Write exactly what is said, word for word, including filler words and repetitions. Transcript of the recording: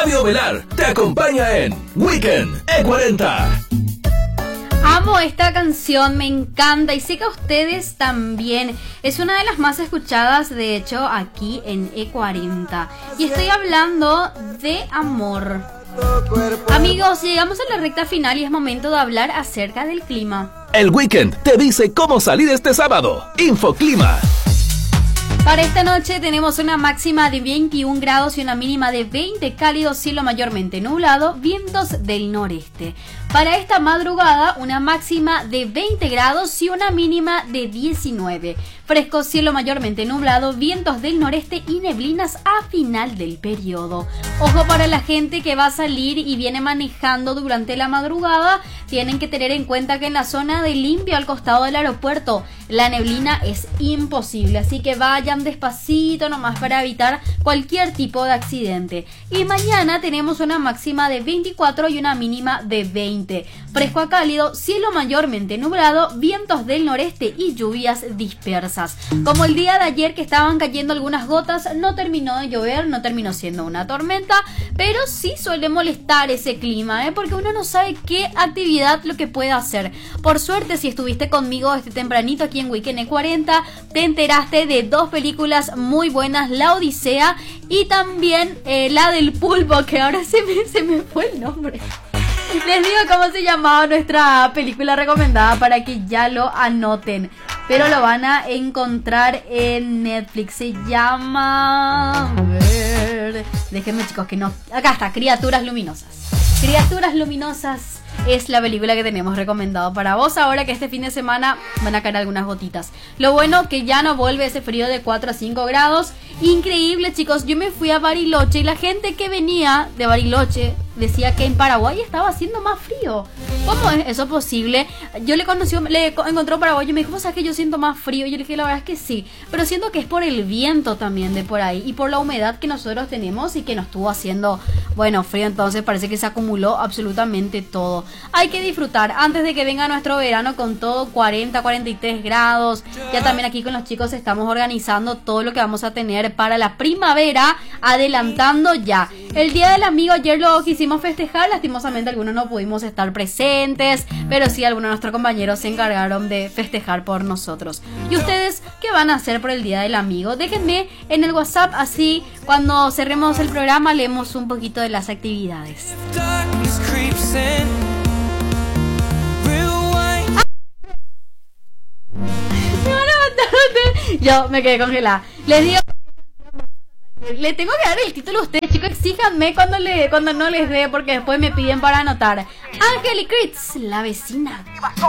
Fabio Velar te acompaña en Weekend E cuarenta. Amo esta canción, me encanta y sé que a ustedes también. Es una de las más escuchadas, de hecho, aquí en E cuarenta. Y estoy hablando de amor. Amigos, llegamos a la recta final y es momento de hablar acerca del clima. El Weekend te dice cómo salir este sábado. Infoclima. Para esta noche tenemos una máxima de veintiún grados y una mínima de veinte, cálido, cielo mayormente nublado, vientos del noreste. Para esta madrugada, una máxima de veinte grados y una mínima de diecinueve. Fresco, cielo mayormente nublado, vientos del noreste y neblinas a final del periodo. Ojo para la gente que va a salir y viene manejando durante la madrugada. Tienen que tener en cuenta que en la zona de Limpio, al costado del aeropuerto, la neblina es imposible. Así que vayan despacito nomás para evitar cualquier tipo de accidente. Y mañana tenemos una máxima de veinticuatro y una mínima de veinte. Fresco a cálido, cielo mayormente nublado, vientos del noreste y lluvias dispersas. Como el día de ayer que estaban cayendo algunas gotas, no terminó de llover, no terminó siendo una tormenta, pero sí suele molestar ese clima, ¿eh? Porque uno no sabe qué actividad lo que puede hacer. Por suerte, si estuviste conmigo este tempranito aquí en Weekend E cuarenta, te enteraste de dos películas muy buenas, La Odisea y también eh, la del pulpo, que ahora se me, se me fue el nombre. Les digo cómo se llamaba nuestra película recomendada para que ya lo anoten. Pero lo van a encontrar en Netflix. Se llama... A ver... Déjenme, chicos, que no... Acá está, Criaturas Luminosas. Criaturas Luminosas es la película que tenemos recomendado para vos ahora que este fin de semana van a caer algunas gotitas. Lo bueno que ya no vuelve ese frío de cuatro a cinco grados. Increíble, chicos. Yo me fui a Bariloche y la gente que venía de Bariloche decía que en Paraguay estaba haciendo más frío. ¿Cómo es eso posible? Yo le conocí, le encontré un paraguayo y me dijo, ¿vos sabés que yo siento más frío? Y yo le dije, la verdad es que sí, pero siento que es por el viento también de por ahí y por la humedad que nosotros tenemos y que nos estuvo haciendo, bueno, frío. Entonces parece que se acumuló absolutamente todo. Hay que disfrutar antes de que venga nuestro verano con todo, cuarenta, cuarenta y tres grados. Ya también aquí con los chicos estamos organizando todo lo que vamos a tener para la primavera, adelantando ya. El Día del Amigo ayer lo quisimos festejar, lastimosamente algunos no pudimos estar presentes, pero sí algunos de nuestros compañeros se encargaron de festejar por nosotros. ¿Y ustedes qué van a hacer por el Día del Amigo? Déjenme en el WhatsApp, así cuando cerremos el programa leemos un poquito de las actividades. Yo me quedé congelada. Les digo, le tengo que dar el título a ustedes, chicos. Exíjanme cuando le, cuando no les dé, porque después me piden para anotar. Ángel y Critz, la vecina.